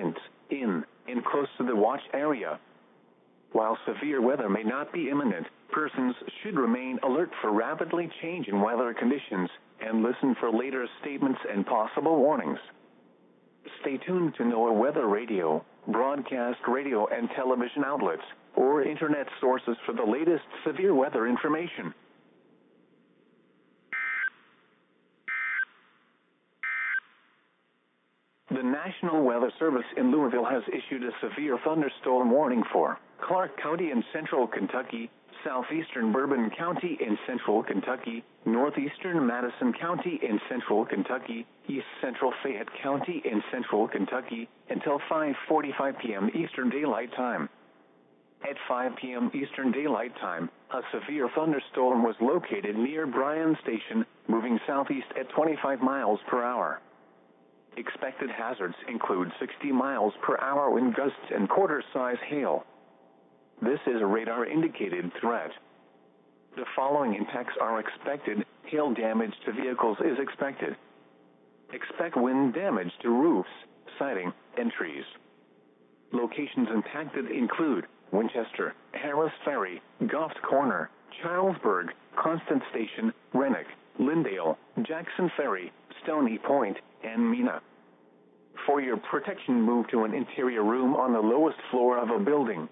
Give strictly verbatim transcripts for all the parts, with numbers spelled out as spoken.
residents in and close to the watch area. While severe weather may not be imminent, persons should remain alert for rapidly changing weather conditions and listen for later statements and possible warnings. Stay tuned to NOAA Weather Radio, broadcast radio and television outlets, or internet sources for the latest severe weather information. The National Weather Service in Louisville has issued a severe thunderstorm warning for Clark County in central Kentucky, southeastern Bourbon County in central Kentucky, northeastern Madison County in central Kentucky, east central Fayette County in central Kentucky, until five forty-five p.m. Eastern Daylight Time. At five p.m. Eastern Daylight Time, a severe thunderstorm was located near Bryan Station, moving southeast at twenty-five miles per hour. Expected hazards include sixty miles per hour wind gusts and quarter-size hail. This is a radar-indicated threat. The following impacts are expected. Hail damage to vehicles is expected. Expect wind damage to roofs, siding, and trees. Locations impacted include Winchester, Harris Ferry, Goff's Corner, Charlesburg, Constant Station, Rennick, Lindale, Jackson Ferry, Stony Point, and Mina. For your protection, move to an interior room on the lowest floor of a building.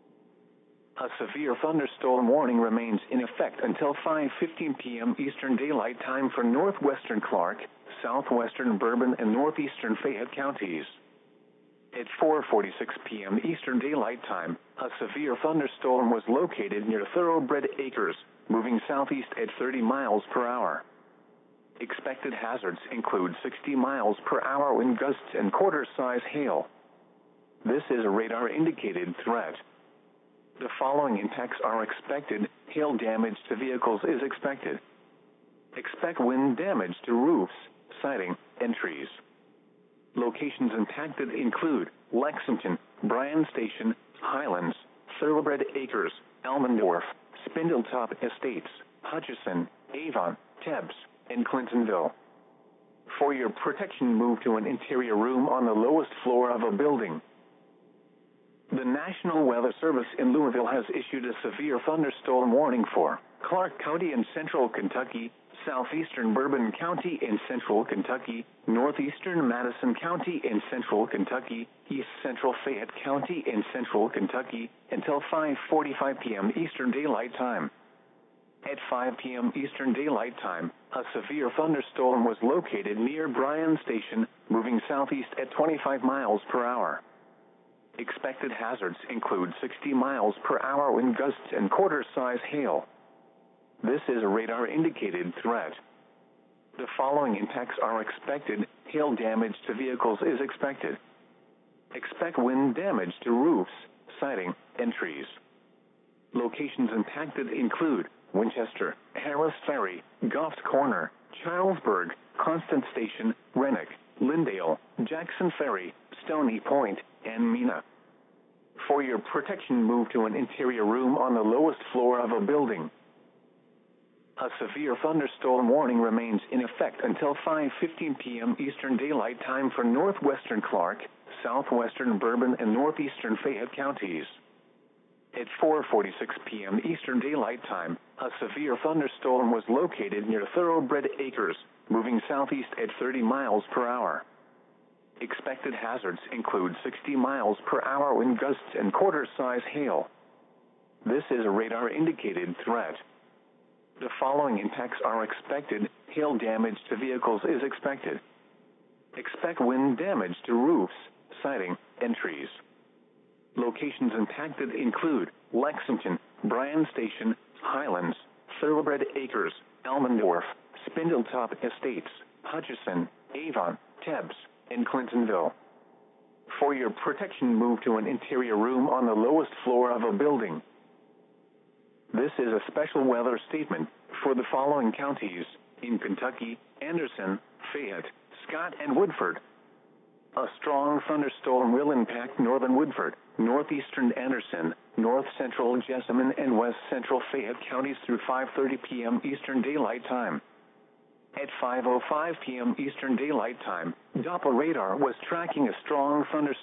A severe thunderstorm warning remains in effect until five fifteen p.m. Eastern Daylight Time for northwestern Clark, southwestern Bourbon, and northeastern Fayette counties. At four forty-six p.m. Eastern Daylight Time, a severe thunderstorm was located near Thoroughbred Acres, moving southeast at thirty miles per hour. Expected hazards include sixty miles per hour wind gusts and quarter-size hail. This is a radar-indicated threat. The following impacts are expected. Hail damage to vehicles is expected. Expect wind damage to roofs, siding, and trees. Locations impacted include Lexington, Bryan Station, Highlands, Thoroughbred Acres, Elmendorf, Spindletop Estates, Hutchison, Avon, Tebbs, and Clintonville. For your protection, move to an interior room on the lowest floor of a building. The National Weather Service in Louisville has issued a severe thunderstorm warning for Clark County in central Kentucky, southeastern Bourbon County in central Kentucky, northeastern Madison County in central Kentucky, east central Fayette County in central Kentucky, until five forty-five p.m. Eastern Daylight Time. At five p.m. Eastern Daylight Time, a severe thunderstorm was located near Bryan Station, moving southeast at twenty-five miles per hour. Expected hazards include sixty miles per hour wind gusts and quarter-size hail. This is a radar-indicated threat. The following impacts are expected. Hail damage to vehicles is expected. Expect wind damage to roofs, siding, and trees. Locations impacted include Winchester, Harris Ferry, Goff's Corner, Charlesburg, Constant Station, Rennick, Lindale, Jackson Ferry, Stony Point, and Mina. For your protection, move to an interior room on the lowest floor of a building. A severe thunderstorm warning remains in effect until five fifteen p.m. Eastern Daylight Time for northwestern Clark, southwestern Bourbon, and northeastern Fayette counties. At four forty-six p.m. Eastern Daylight Time, a severe thunderstorm was located near Thoroughbred Acres, moving southeast at thirty miles per hour. Expected hazards include sixty miles per hour wind gusts and quarter-size hail. This is a radar-indicated threat. The following impacts are expected. Hail damage to vehicles is expected. Expect wind damage to roofs, siding, and trees. Locations impacted include Lexington, Bryan Station, Highlands, Thoroughbred Acres, Elmendorf, Spindletop Estates, Hutchison, Avon, Tebbs, and Clintonville. For your protection, move to an interior room on the lowest floor of a building. This is a special weather statement for the following counties in Kentucky: Anderson, Fayette, Scott, and Woodford. A strong thunderstorm will impact northern Woodford, northeastern Anderson, north central Jessamine, and west central Fayette counties through five thirty p.m. Eastern Daylight Time. At five oh five p.m. Eastern Daylight Time, Doppler radar was tracking a strong thunderstorm